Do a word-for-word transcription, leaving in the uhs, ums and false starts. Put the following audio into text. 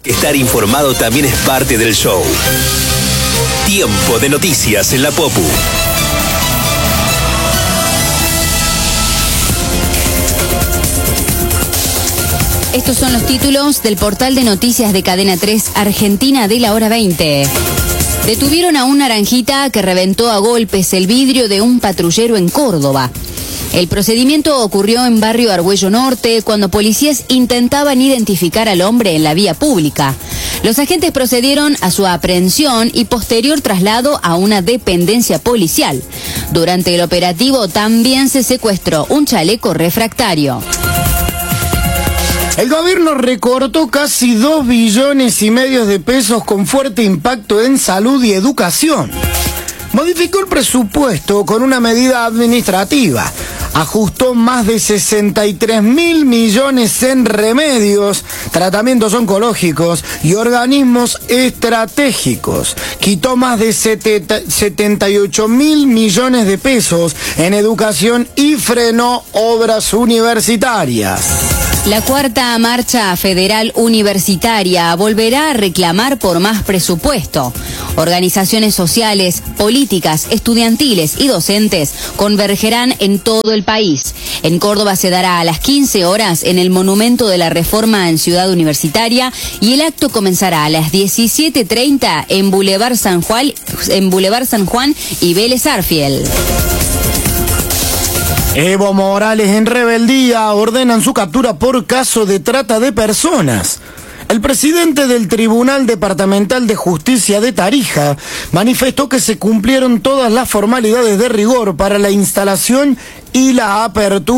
Estar informado también es parte del show. Tiempo de noticias en la Popu. Estos son los títulos del portal de noticias de Cadena tres Argentina de la hora veinte. Detuvieron a un naranjita que reventó a golpes el vidrio de un patrullero en Córdoba. El procedimiento ocurrió en barrio Argüello Norte cuando policías intentaban identificar al hombre en la vía pública. Los agentes procedieron a su aprehensión y posterior traslado a una dependencia policial. Durante el operativo también se secuestró un chaleco refractario. El gobierno recortó casi dos billones y medio de pesos con fuerte impacto en salud y educación. Modificó el presupuesto con una medida administrativa. Ajustó más de sesenta y tres mil millones en remedios, tratamientos oncológicos y organismos estratégicos. Quitó más de setenta y ocho mil millones de pesos en educación y frenó obras universitarias. La cuarta marcha federal universitaria volverá a reclamar por más presupuesto. Organizaciones sociales, políticas, estudiantiles y docentes convergerán en todo el país. En Córdoba se dará a las quince horas en el Monumento de la Reforma en Ciudad Universitaria y el acto comenzará a las diecisiete treinta en Boulevard San Juan, en Boulevard San Juan y Vélez Arfiel. Evo Morales en rebeldía ordenan su captura por caso de trata de personas. El presidente del Tribunal Departamental de Justicia de Tarija manifestó que se cumplieron todas las formalidades de rigor para la instalación y la apertura